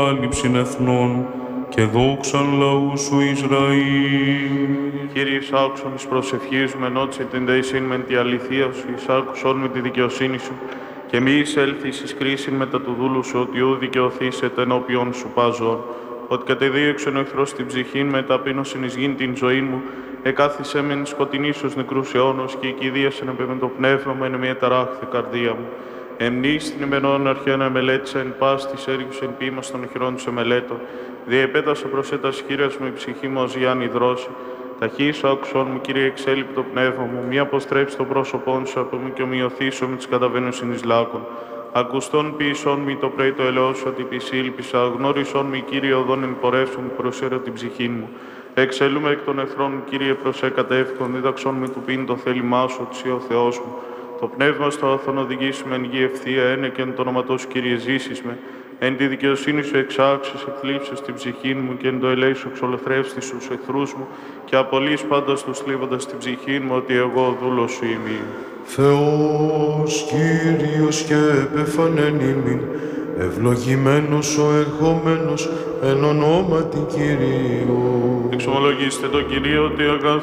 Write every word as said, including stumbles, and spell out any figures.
λήψην εθνών και δόξαν λαού σου Ισραήλ. Κύριε, άκουσον της προσευχής μου, ενώτησε την δεησύν μεν τη αληθεία σου, εισάκουσον με τη δικαιοσύνη σου, και μη εισέλθεις εις κρίσιν μετά του δούλου σου, ότι ου δικαιωθήσετε ενώπιον σου πάζον. Ότι κατεδίωξεν ο εχθρός στην ψυχήν, με ταπείνωσιν εις γήν την ζωή μου, εκάθισε μεν σκοτεινής ως νεκρούς αιώνος, και οικηδίασεν επί το πνεύμα μου, εν μια ταράχθη καρδία μου. Εμνείς την ημερών αρχαίνα μελέτησα εν πάση της έργους εν ποίημας των χειρών σε μελέτω. Διεπέτασα προς έτας χείρας μου η ψυχή μου ως Γιάννη δρόση. Ταχύς άκουσον μου, Κύριε, εξέλιπε το πνεύμα μου, μη αποστρέψει το πρόσωπόν σου από μου και ομοιωθήσω με τις καταβαίνουσιν εις λάκων. Ακουστών ποιησόν μη το πρέι το ελαιό σου, ότι επισήλπισα, γνώρισόν μη, Κύριε, οδόν εν πορεύσουν, προσέρω την ψυχή μου. Εξελούμε εκ των εχθρών μου, Κύριε, προσέ κατεύχον, δίδαξόν μη του πίν το θέλημά σου, ότι ο Θεός μου. Το πνεύμα στο αθών οδηγήσουμε εν γη ευθεία, ένε και εν το όνομα σου, Κύριε, ζήσεις με. Εν τη δικαιοσύνη σου εξάξεις, εκλείψεις την ψυχή μου και εν το ελέη σου εξολοθρεύσεις τους εχθρούς μου και απολύς πάντως τους θλίβοντας την ψυχή μου, ότι εγώ δούλος σου είμαι. Θεός Κύριος και επεφανέν ημίν, ευλογημένος ο ερχόμενος εν ονόματι Κυρίου. Εξομολογήστε το Κυρίο ότι αγαθ